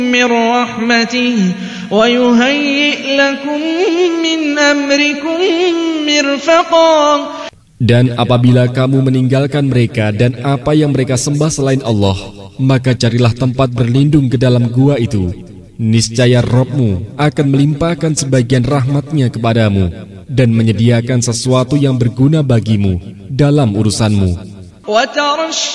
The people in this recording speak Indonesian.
من رحمته ويهيئ لكم من أمركم مرفقا. Dan apabila kamu meninggalkan mereka dan apa yang mereka sembah selain Allah, maka carilah tempat berlindung ke dalam gua itu. Niscaya Rabb-Mu akan melimpahkan sebagian rahmat-Nya kepadamu dan menyediakan sesuatu yang berguna bagimu dalam urusanmu.